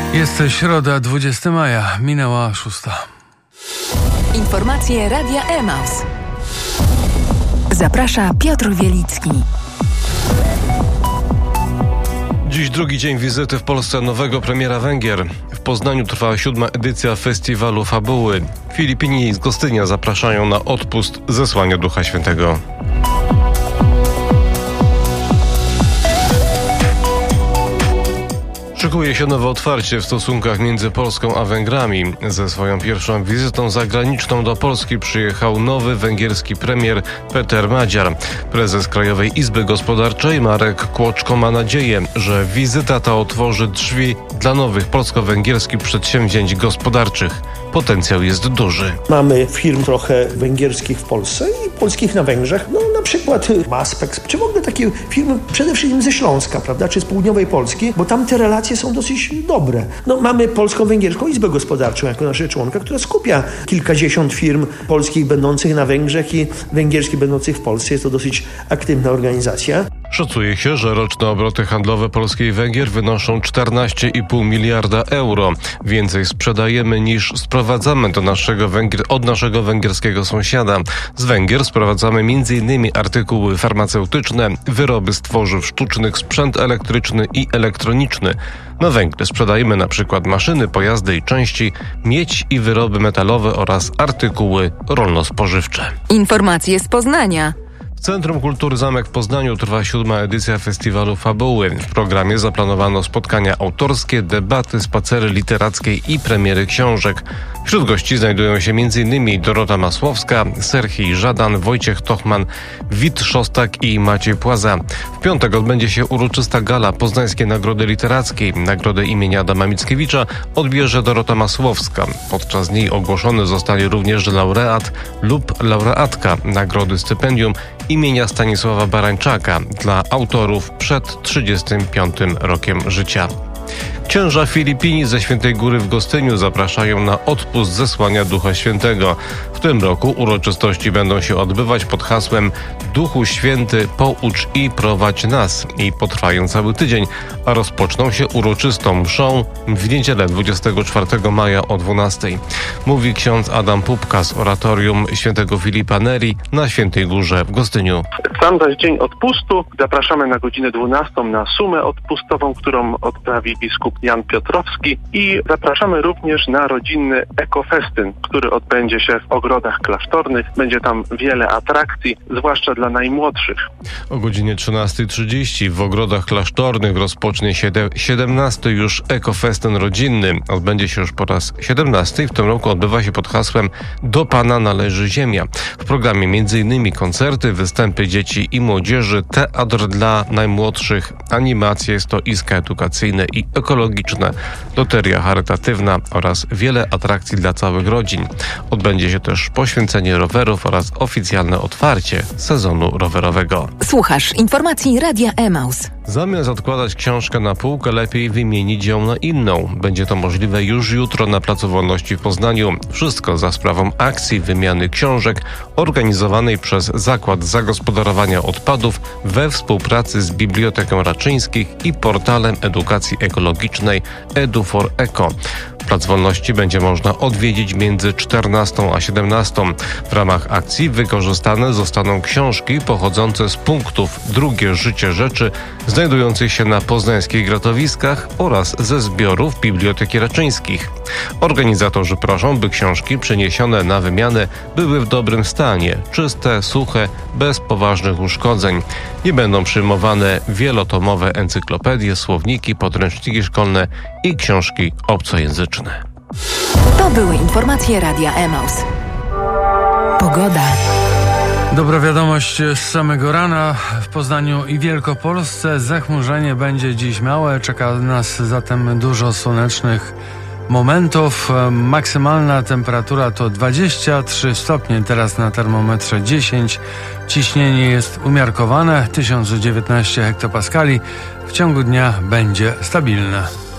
Jest środa, 20 maja, minęła 6. Informacje Radia Emaus. Zaprasza Piotr Wielicki. Dziś drugi dzień wizyty w Polsce nowego premiera Węgier. W Poznaniu trwa 7. edycja festiwalu Fabuły. Filipini z Gostynia zapraszają na odpust zesłania Ducha Świętego. Szykuje się nowe otwarcie w stosunkach między Polską a Węgrami. Ze swoją pierwszą wizytą zagraniczną do Polski przyjechał nowy węgierski premier Péter Magyar. Prezes Krajowej Izby Gospodarczej Marek Kłoczko ma nadzieję, że wizyta ta otworzy drzwi dla nowych polsko-węgierskich przedsięwzięć gospodarczych. Potencjał jest duży. Mamy firm trochę węgierskich w Polsce i polskich na Węgrzech. Na przykład Maspex, czy w ogóle takie firmy przede wszystkim ze Śląska, prawda, czy z południowej Polski, bo tam te relacje są dosyć dobre. Mamy Polsko-Węgierską Izbę Gospodarczą jako naszego członka, która skupia kilkadziesiąt firm polskich będących na Węgrzech i węgierskich będących w Polsce. Jest to dosyć aktywna organizacja. Szacuje się, że roczne obroty handlowe Polski i Węgier wynoszą 14,5 miliarda euro. Więcej sprzedajemy niż sprowadzamy od naszego węgierskiego sąsiada. Z Węgier sprowadzamy m.in. artykuły farmaceutyczne, wyroby z tworzyw sztucznych, sprzęt elektryczny i elektroniczny. Na Węgry sprzedajemy na przykład maszyny, pojazdy i części, miedź i wyroby metalowe oraz artykuły rolno-spożywcze. Informacje z Poznania. W Centrum Kultury Zamek w Poznaniu trwa 7. edycja festiwalu Fabuły. W programie zaplanowano spotkania autorskie, debaty, spacery literackie i premiery książek. Wśród gości znajdują się m.in. Dorota Masłowska, Serhii Żadan, Wojciech Tochman, Wit Szostak i Maciej Płaza. W piątek odbędzie się uroczysta gala Poznańskiej Nagrody Literackiej. Nagrodę imienia Adama Mickiewicza odbierze Dorota Masłowska. Podczas niej ogłoszony zostanie również laureat lub laureatka nagrody stypendium imienia Stanisława Barańczaka dla autorów przed 35 rokiem życia. Księża Filipini ze Świętej Góry w Gostyniu zapraszają na odpust zesłania Ducha Świętego. W tym roku uroczystości będą się odbywać pod hasłem Duchu Święty, poucz i prowadź nas i potrwają cały tydzień, a rozpoczną się uroczystą mszą w niedzielę 24 maja o 12. Mówi ksiądz Adam Pupka z oratorium Świętego Filipa Neri na Świętej Górze w Gostyniu. Sam zaś dzień odpustu zapraszamy na godzinę 12 na sumę odpustową, którą odprawi biskup Jan Piotrowski, i zapraszamy również na rodzinny ekofestyn, który odbędzie się w ogrodach klasztornych. Będzie tam wiele atrakcji, zwłaszcza dla najmłodszych. O godzinie 13:30 w ogrodach klasztornych rozpocznie się 17. już ekofestyn rodzinny. Odbędzie się już po raz 17. W tym roku odbywa się pod hasłem Do Pana należy ziemia. W programie m.in. koncerty, występy dzieci i młodzieży, teatr dla najmłodszych, animacje, stoiska edukacyjne i ekologiczne, loteria charytatywna oraz wiele atrakcji dla całych rodzin. Odbędzie się też poświęcenie rowerów oraz oficjalne otwarcie sezonu rowerowego. Słuchasz informacji Radia Emaus. Zamiast odkładać książkę na półkę, lepiej wymienić ją na inną. Będzie to możliwe już jutro na Placu Wolności w Poznaniu. Wszystko za sprawą akcji wymiany książek organizowanej przez Zakład Zagospodarowania Odpadów we współpracy z Biblioteką Raczyńskich i portalem edukacji ekologicznej Edu4Eco. Plac Wolności będzie można odwiedzić między 14 a 17. W ramach akcji wykorzystane zostaną książki pochodzące z punktów Drugie życie rzeczy znajdujących się na poznańskich gratowiskach oraz ze zbiorów Biblioteki Raczyńskich. Organizatorzy proszą, by książki przeniesione na wymianę były w dobrym stanie, czyste, suche, bez poważnych uszkodzeń. Nie będą przyjmowane wielotomowe encyklopedie, słowniki, podręczniki szkolne i książki obcojęzyczne. To były informacje Radia Emaus. Pogoda. Dobra wiadomość z samego rana. W Poznaniu i Wielkopolsce zachmurzenie będzie dziś małe. Czeka nas zatem dużo słonecznych momentów. Maksymalna temperatura to 23 stopnie, teraz na termometrze 10. Ciśnienie jest umiarkowane, 1019 hektopaskali. W ciągu dnia będzie stabilne.